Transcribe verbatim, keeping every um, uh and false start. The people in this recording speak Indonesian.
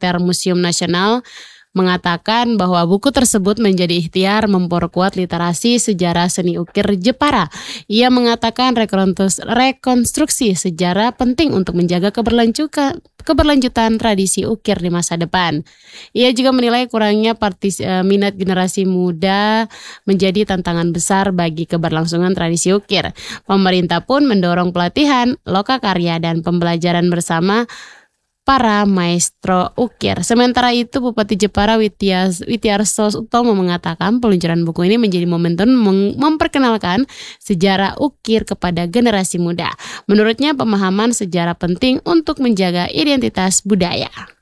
Sekretariat Museum Nasional mengatakan bahwa buku tersebut menjadi ikhtiar memperkuat literasi sejarah seni ukir Jepara. Ia mengatakan rekonstruksi sejarah penting untuk menjaga keberlanjutan, keberlanjutan tradisi ukir di masa depan. Ia juga menilai kurangnya partis, minat generasi muda menjadi tantangan besar bagi keberlangsungan tradisi ukir. Pemerintah pun mendorong pelatihan, lokakarya, dan pembelajaran bersama para maestro ukir. Sementara itu, Bupati Jepara Wityarso Utomo mengatakan peluncuran buku ini menjadi momentum memperkenalkan sejarah ukir kepada generasi muda. Menurutnya, pemahaman sejarah penting untuk menjaga identitas budaya.